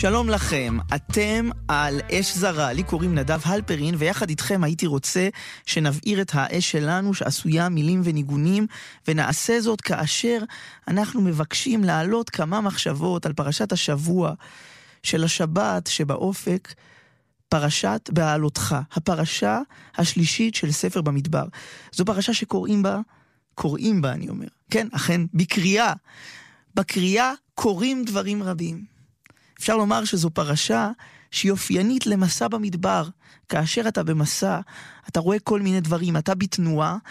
שלום לכם, אתם על אש זרה, לי קוראים נדב הלפרין, ויחד איתכם הייתי רוצה שנבעיר את האש שלנו שעשויה מילים וניגונים, ונעשה זאת כאשר אנחנו מבקשים להעלות כמה מחשבות על פרשת השבוע של השבת שבאופק, פרשת בהעלותך, הפרשה השלישית של ספר במדבר. זו פרשה שקוראים בה אני אומר, כן, אכן, בקריאה קוראים דברים רבים. אפשר לומר שזו פרשה שהיא אופיינית למסע במדבר. כאשר אתה במסע, אתה רואה כל מיני דברים, אתה בתנועה,